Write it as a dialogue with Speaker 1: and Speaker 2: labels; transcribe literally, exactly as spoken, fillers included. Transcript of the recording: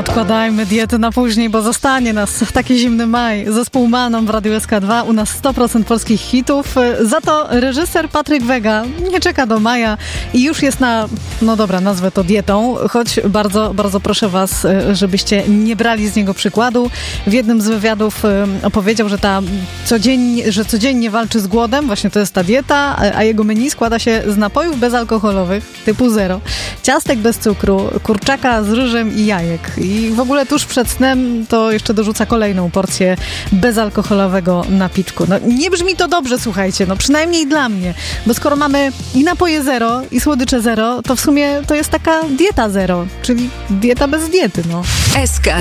Speaker 1: Odkładajmy diety na później, bo zostanie nas taki zimny maj. Zespół Manon w Radiu S K dwa. U nas sto procent polskich hitów. Za to reżyser Patryk Wega nie czeka do maja i już jest na, no dobra, nazwę to dietą, choć bardzo, bardzo proszę was, żebyście nie brali z niego przykładu. W jednym z wywiadów opowiedział, że ta codziennie, że codziennie walczy z głodem, właśnie to jest ta dieta, a jego menu składa się z napojów bezalkoholowych typu zero, ciastek bez cukru, kurczaka z ryżem i jajek. I w ogóle tuż przed snem to jeszcze dorzuca kolejną porcję bezalkoholowego napiczku. No nie brzmi to dobrze, słuchajcie, no przynajmniej dla mnie, bo skoro mamy i napoje zero, i słodycze zero, to w sumie to jest taka dieta zero, czyli dieta bez diety, no.
Speaker 2: S K